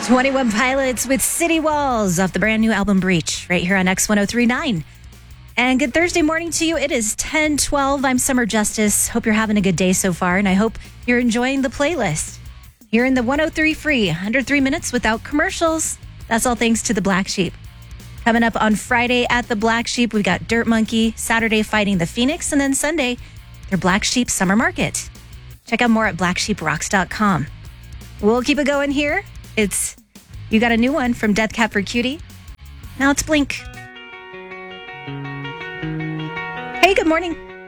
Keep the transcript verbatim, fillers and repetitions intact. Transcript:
twenty-one Pilots with City Walls off the brand new album Breach right here on X one oh three point nine. And good Thursday morning to you. It is ten twelve. I'm Summer Justice. Hope you're having a good day so far, and I hope you're enjoying the playlist. Here in the one oh three free, one hundred three minutes without commercials. That's all thanks to the Black Sheep. Coming up on Friday at the Black Sheep, we've got Dirt Monkey, Saturday Fighting the Phoenix, and then Sunday, their Black Sheep Summer Market. Check out more at black sheep rocks dot com. We'll keep it going here. It's, you got a new one from Death Cab for Cutie. Now it's Blink. Hey, good morning.